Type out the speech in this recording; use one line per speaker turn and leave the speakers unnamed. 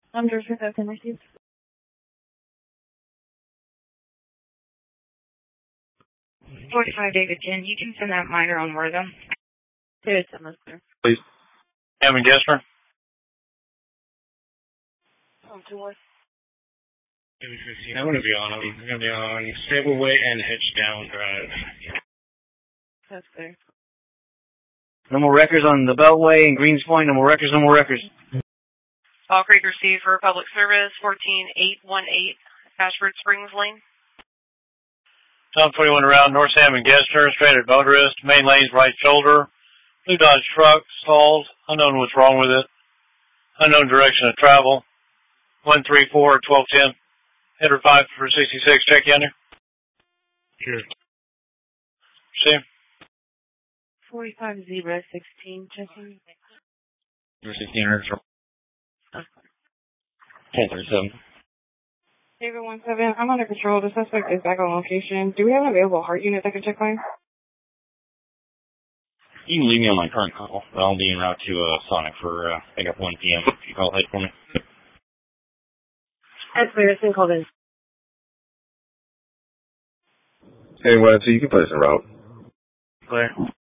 I'm George with that received.
45 David 10. You can send that minor on Wortham.
David 10, that's clear.
Please. Hammond Gessner.
To what?
David 15. I'm going to be on them. I'm going to be on Stableway and Hitchdown Drive.
That's clear.
No more records on the Beltway and Greens Point. No more records, no more records.
Fall Creek received for public service, 14818, Ashford Springs Lane.
Tom 21 around North Hammond Gessner, straight at motorist, main lane's right shoulder. Blue Dodge truck, stalled, unknown what's wrong with it. Unknown direction of travel. 134 1210. Header 5 for 66, check in there.
Sure.
See?
45 Zebra 16, checking.
Zebra 16, records. 1037.
David 17, I'm under control. The suspect is back on location. Do we have an available heart unit that can check fire?
You can leave me on my current call, but I'll be en route to Sonic for pickup 1 p.m. if you call ahead for me.
That's clear. It's been called in.
Hey, so you can put us en route.
Clear.